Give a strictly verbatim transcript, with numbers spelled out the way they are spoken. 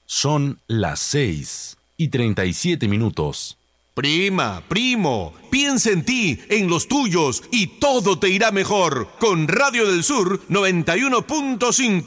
Son las seis y treinta y siete minutos. Prima, primo, piensa en ti, en los tuyos y todo te irá mejor con Radio del Sur noventa y uno punto cinco.